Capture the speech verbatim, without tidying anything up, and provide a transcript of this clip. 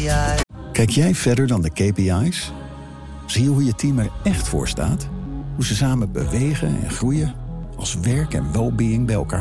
Kijk jij verder dan de K P I's? Zie je hoe je team er echt voor staat? Hoe ze samen bewegen en groeien? Als werk en well-being bij elkaar